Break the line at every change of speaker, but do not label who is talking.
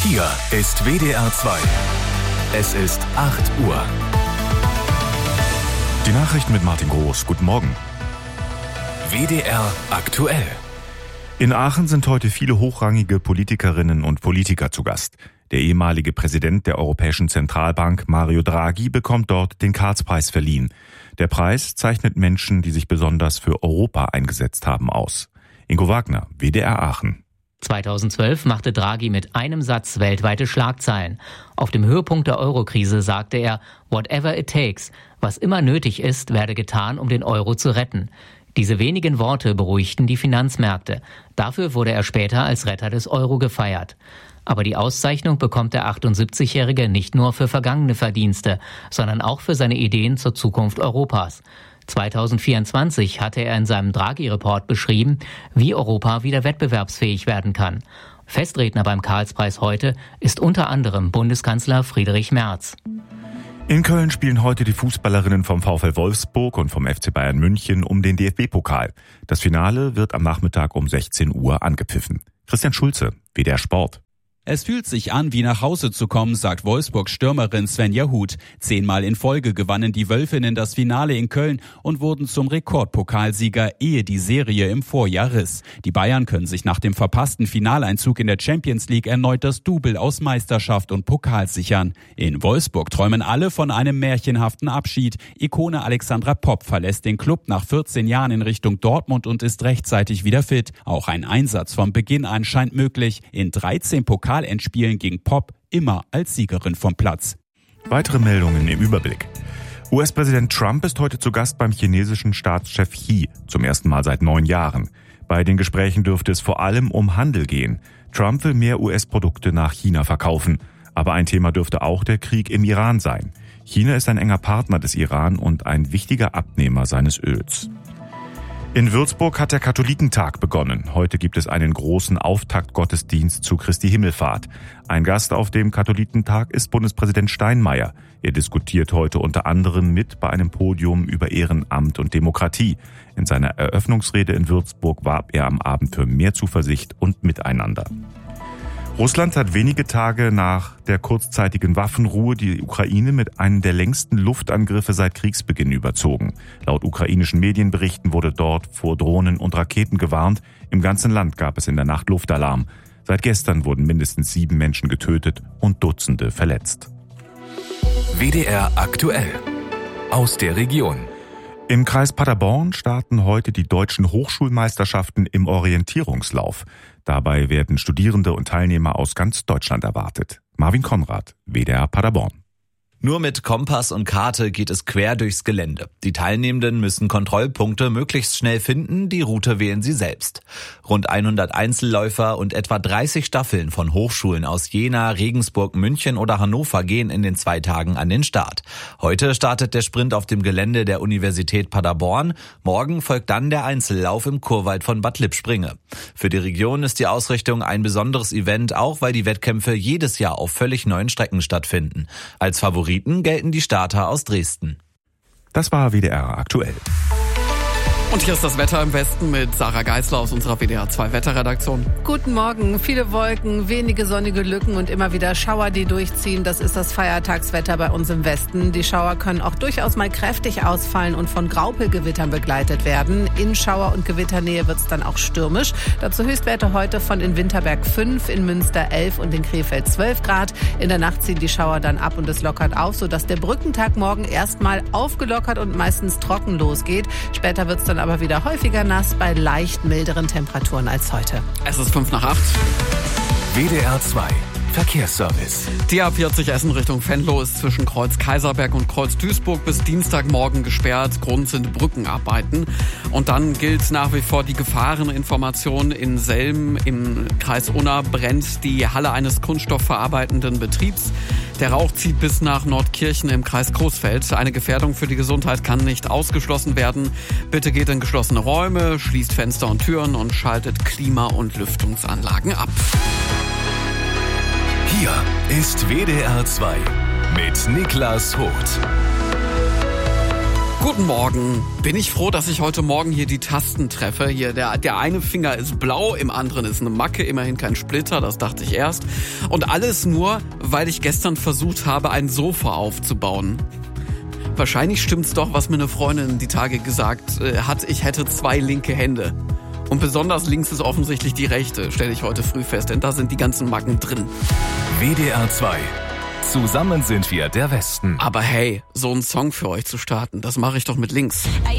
Hier ist WDR 2. Es ist 8 Uhr.
Die Nachrichten mit Martin Groß. Guten Morgen.
WDR aktuell.
In Aachen sind heute viele hochrangige Politikerinnen und Politiker zu Gast. Der ehemalige Präsident der Europäischen Zentralbank, Mario Draghi, bekommt dort den Karlspreis verliehen. Der Preis zeichnet Menschen, die sich besonders für Europa eingesetzt haben, aus. Ingo Wagner, WDR Aachen.
2012 machte Draghi mit einem Satz weltweite Schlagzeilen. Auf dem Höhepunkt der Euro-Krise sagte er, whatever it takes, was immer nötig ist, werde getan, um den Euro zu retten. Diese wenigen Worte beruhigten die Finanzmärkte. Dafür wurde er später als Retter des Euro gefeiert. Aber die Auszeichnung bekommt der 78-Jährige nicht nur für vergangene Verdienste, sondern auch für seine Ideen zur Zukunft Europas. 2024 hatte er in seinem Draghi-Report beschrieben, wie Europa wieder wettbewerbsfähig werden kann. Festredner beim Karlspreis heute ist unter anderem Bundeskanzler Friedrich Merz.
In Köln spielen heute die Fußballerinnen vom VfL Wolfsburg und vom FC Bayern München um den DFB-Pokal. Das Finale wird am Nachmittag um 16 Uhr angepfiffen. Christian Schulze, WDR Sport.
Es fühlt sich an, wie nach Hause zu kommen, sagt Wolfsburg-Stürmerin Svenja Huth. 10-mal in Folge gewannen die Wölfinnen das Finale in Köln und wurden zum Rekordpokalsieger, ehe die Serie im Vorjahr riss. Die Bayern können sich nach dem verpassten Finaleinzug in der Champions League erneut das Double aus Meisterschaft und Pokal sichern. In Wolfsburg träumen alle von einem märchenhaften Abschied. Ikone Alexandra Popp verlässt den Club nach 14 Jahren in Richtung Dortmund und ist rechtzeitig wieder fit. Auch ein Einsatz von Beginn an scheint möglich. In 13 Pokalendspielen gegen Popp immer als Siegerin vom Platz.
Weitere Meldungen im Überblick. US-Präsident Trump ist heute zu Gast beim chinesischen Staatschef Xi, zum ersten Mal seit 9 Jahren. Bei den Gesprächen dürfte es vor allem um Handel gehen. Trump will mehr US-Produkte nach China verkaufen. Aber ein Thema dürfte auch der Krieg im Iran sein. China ist ein enger Partner des Iran und ein wichtiger Abnehmer seines Öls. In Würzburg hat der Katholikentag begonnen. Heute gibt es einen großen Auftaktgottesdienst zu Christi Himmelfahrt. Ein Gast auf dem Katholikentag ist Bundespräsident Steinmeier. Er diskutiert heute unter anderem mit bei einem Podium über Ehrenamt und Demokratie. In seiner Eröffnungsrede in Würzburg warb er am Abend für mehr Zuversicht und Miteinander. Russland hat wenige Tage nach der kurzzeitigen Waffenruhe die Ukraine mit einem der längsten Luftangriffe seit Kriegsbeginn überzogen. Laut ukrainischen Medienberichten wurde dort vor Drohnen und Raketen gewarnt. Im ganzen Land gab es in der Nacht Luftalarm. Seit gestern wurden mindestens 7 Menschen getötet und Dutzende verletzt.
WDR aktuell. Aus der Region.
Im Kreis Paderborn starten heute die deutschen Hochschulmeisterschaften im Orientierungslauf. Dabei werden Studierende und Teilnehmer aus ganz Deutschland erwartet. Marvin Konrad, WDR Paderborn.
Nur mit Kompass und Karte geht es quer durchs Gelände. Die Teilnehmenden müssen Kontrollpunkte möglichst schnell finden, die Route wählen sie selbst. Rund 100 Einzelläufer und etwa 30 Staffeln von Hochschulen aus Jena, Regensburg, München oder Hannover gehen in den 2 Tagen an den Start. Heute startet der Sprint auf dem Gelände der Universität Paderborn. Morgen folgt dann der Einzellauf im Kurwald von Bad Lippspringe. Für die Region ist die Ausrichtung ein besonderes Event, auch weil die Wettkämpfe jedes Jahr auf völlig neuen Strecken stattfinden. Als Favoriten gelten die Starter aus Dresden.
Das war WDR aktuell.
Und hier ist das Wetter im Westen mit Sarah Geisler aus unserer WDR 2 Wetterredaktion.
Guten Morgen. Viele Wolken, wenige sonnige Lücken und immer wieder Schauer, die durchziehen. Das ist das Feiertagswetter bei uns im Westen. Die Schauer können auch durchaus mal kräftig ausfallen und von Graupelgewittern begleitet werden. In Schauer- und Gewitternähe wird es dann auch stürmisch. Dazu Höchstwerte heute von in Winterberg 5, in Münster 11 und in Krefeld 12 Grad. In der Nacht ziehen die Schauer dann ab und es lockert auf, sodass der Brückentag morgen erstmal aufgelockert und meistens trocken losgeht. Später wird es dann aber wieder häufiger nass bei leicht milderen Temperaturen als heute.
Es ist 7:55.
WDR 2 Verkehrsservice.
Die A40 Essen Richtung Venlo ist zwischen Kreuz Kaiserberg und Kreuz Duisburg bis Dienstagmorgen gesperrt. Grund sind Brückenarbeiten. Und dann gilt nach wie vor die Gefahreninformation. In Selm im Kreis Unna brennt die Halle eines kunststoffverarbeitenden Betriebs. Der Rauch zieht bis nach Nordkirchen im Kreis Coesfeld. Eine Gefährdung für die Gesundheit kann nicht ausgeschlossen werden. Bitte geht in geschlossene Räume, schließt Fenster und Türen und schaltet Klima- und Lüftungsanlagen ab.
Hier ist WDR 2 mit Niklas Hoth.
Guten Morgen. Bin ich froh, dass ich heute Morgen hier die Tasten treffe. Hier, der eine Finger ist blau, im anderen ist eine Macke, immerhin kein Splitter, das dachte ich erst. Und alles nur, weil ich gestern versucht habe, ein Sofa aufzubauen. Wahrscheinlich stimmt's doch, was mir eine Freundin die Tage gesagt hat, ich hätte 2 linke Hände. Und besonders links ist offensichtlich die rechte, stelle ich heute früh fest, denn da sind die ganzen Macken drin.
WDR 2. Zusammen sind wir der Westen.
Aber hey, so einen Song für euch zu starten, das mache ich doch mit links.